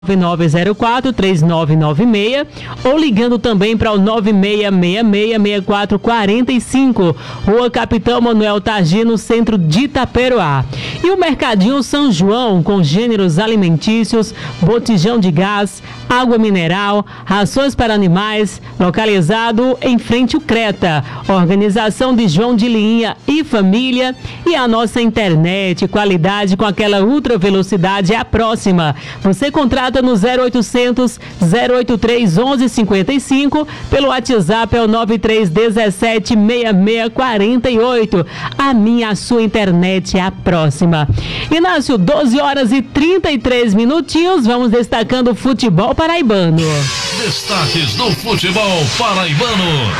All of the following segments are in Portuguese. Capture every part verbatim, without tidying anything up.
nove nove zero quatro, três nove nove seis ou ligando também para o nove seis seis seis, seis quatro quatro cinco, Rua Capitão Manuel Tagino, centro de Itaperoá. E o Mercadinho São João, com gêneros alimentícios, botijão de gás, água mineral, rações para animais, localizado em frente ao Creta. Organização de João de Linha e família. E a nossa internet, qualidade com aquela ultra velocidade é a próxima. Você contrata no zero oitocentos, zero oitenta e três, onze cinquenta e cinco, pelo WhatsApp é o nove três um sete, seis seis quatro oito. A minha, a sua internet é a próxima. Inácio, doze horas e trinta e três minutinhos, vamos destacando o futebol paraibano. Destaques do futebol paraibano.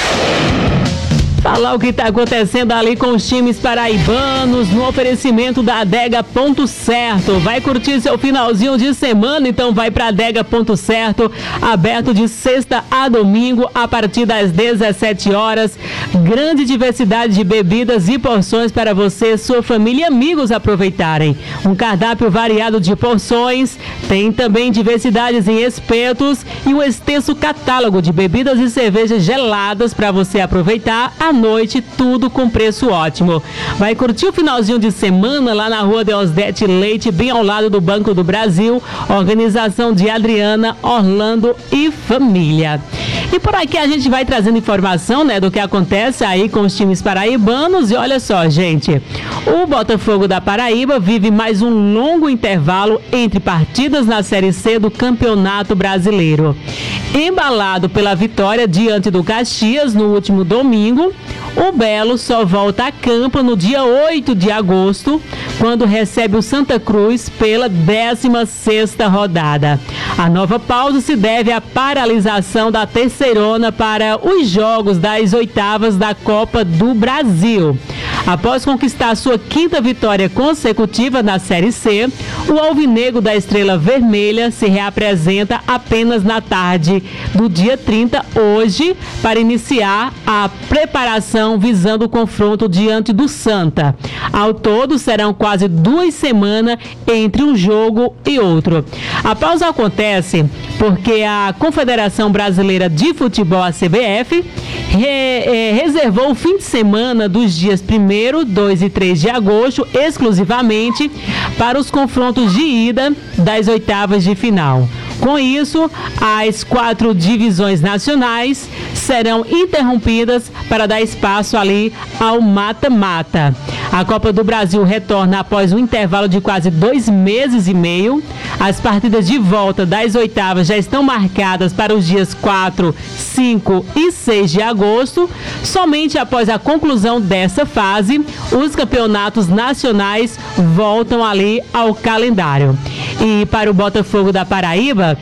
Falar o que está acontecendo ali com os times paraibanos no oferecimento da Adega Ponto Certo. Vai curtir seu finalzinho de semana? Então vai para Adega Ponto Certo, aberto de sexta a domingo a partir das dezessete horas. Grande diversidade de bebidas e porções para você, sua família e amigos aproveitarem. Um cardápio variado de porções, tem também diversidades em espetos e um extenso catálogo de bebidas e cervejas geladas para você aproveitar à noite, tudo com preço ótimo. Vai curtir o finalzinho de semana lá na Rua Deosdete Leite, bem ao lado do Banco do Brasil. Organização de Adriana, Orlando e família. E por aqui a gente vai trazendo informação, né, do que acontece aí com os times paraibanos. E olha só, gente, o Botafogo da Paraíba vive mais um longo intervalo entre partidas na Série C do Campeonato Brasileiro. Embalado pela vitória diante do Caxias no último domingo, o Belo só volta a campo no dia oito de agosto, quando recebe o Santa Cruz pela décima sexta rodada. A nova pausa se deve à paralisação da terceirona para os jogos das oitavas da Copa do Brasil. Após conquistar sua quinta vitória consecutiva na Série C, o alvinegro da Estrela Vermelha se reapresenta apenas na tarde do dia trinta, hoje, para iniciar a preparação visando o confronto diante do Santa. Ao todo, serão quase duas semanas entre um jogo e outro. A pausa acontece porque a Confederação Brasileira de Futebol, a C B F, re, eh, reservou o fim de semana dos dias primeiro, dois e três de agosto, exclusivamente para os confrontos de ida das oitavas de final. Com isso, as quatro divisões nacionais serão interrompidas para dar espaço ali ao mata-mata. A Copa do Brasil retorna após um intervalo de quase dois meses e meio. As partidas de volta das oitavas já estão marcadas para os dias quatro, cinco e seis de agosto. Somente após a conclusão dessa fase, os campeonatos nacionais voltam ali ao calendário. E para o Botafogo da Paraíba,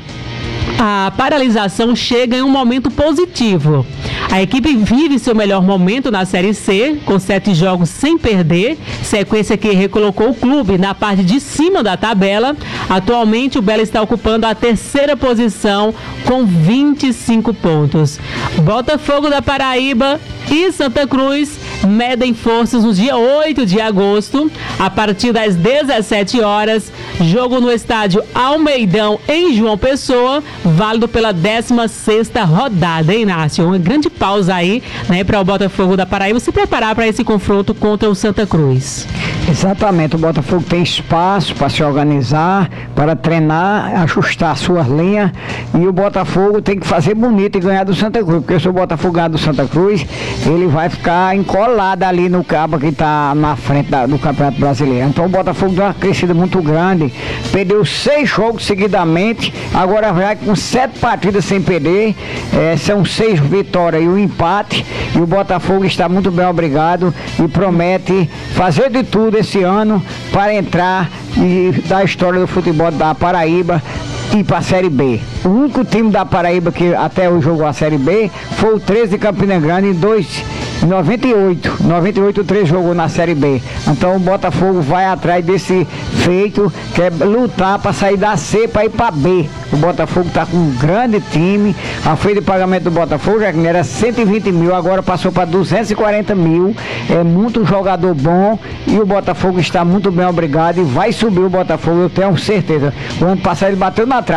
a paralisação chega em um momento positivo. A equipe vive seu melhor momento na Série C, com sete jogos sem perder, sequência que recolocou o clube na parte de cima da tabela. Atualmente, o Belo está ocupando a terceira posição com vinte e cinco pontos. Botafogo da Paraíba e Santa Cruz medem forças no dia oito de agosto, a partir das dezessete horas, jogo no estádio Almeidão, em João Pessoa, válido pela décima sexta rodada, hein, Inácio? Uma grande pausa aí, né, para o Botafogo da Paraíba se preparar para esse confronto contra o Santa Cruz. Exatamente, o Botafogo tem espaço para se organizar, para treinar, ajustar suas linhas, e o Botafogo tem que fazer bonito e ganhar do Santa Cruz, porque se o Botafogo ganhar do Santa Cruz, ele vai ficar encolado ali no cabo que está na frente da, do Campeonato Brasileiro. Então o Botafogo deu uma crescida muito grande, perdeu seis jogos seguidamente, agora vai com sete partidas sem perder, é, são seis vitórias e um empate, e o Botafogo está muito bem obrigado e promete fazer de tudo esse ano para entrar e dar a história do futebol da Paraíba e para a Série B. O único time da Paraíba que até hoje jogou a Série B foi o treze de Campina Grande em dois Em noventa e oito, noventa e oito o três jogou na Série B. Então o Botafogo vai atrás desse feito, que é lutar para sair da C para ir para B. O Botafogo está com um grande time. A folha de pagamento do Botafogo já era cento e vinte mil, agora passou para duzentos e quarenta mil. É muito jogador bom e o Botafogo está muito bem, obrigado. E vai subir o Botafogo, eu tenho certeza. O ano passado ele bateu na trave.